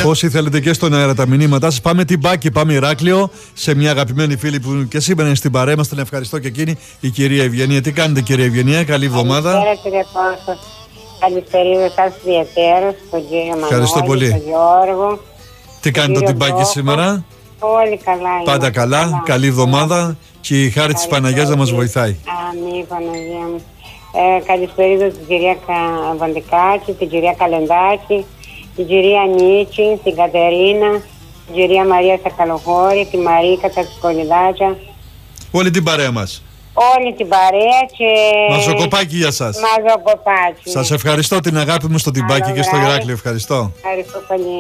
Όσοι θέλετε και στον αέρα τα μηνύματά σας, πάμε Τιμπάκι, πάμε Ηράκλειο, σε μια αγαπημένη φίλη που και σήμερα είναι στην παρέα μας. Την ευχαριστώ και εκείνη, η κυρία Ευγενία. Τι κάνετε, κυρία Ευγενία, καλή εβδομάδα. Καλησπέρα, κύριε Κώστα. Καλησπέρα σας ιδιαιτέρως, τον κύριο Ευχαριστώ Μανώλη, πολύ. τον Γιώργο. Τι κάνει το Τιμπάκι σήμερα? Όλοι καλά. Πάντα καλά, καλή εβδομάδα και η χάρη της Παναγιάς να μας βοηθάει. Αμήν, Παναγία μου. Καλησπέρα την κυρία Βαντικάκη, την κυρία Καλεντάκη, την κυρία Νίτσι, την Κατερίνα, την κυρία Μαρία Σακαλοχώρη, τη Μαρίκα, τα Σκολιδάκια. Όλη την παρέα μας. Όλη την παρέα και... Μαζοκοπάκι για σας. Μαζοκοπάκι. Σας ευχαριστώ, την αγάπη μου στο Τιμπάκι και στο Ηράκλειο. Ευχαριστώ. Ευχαριστώ πολύ.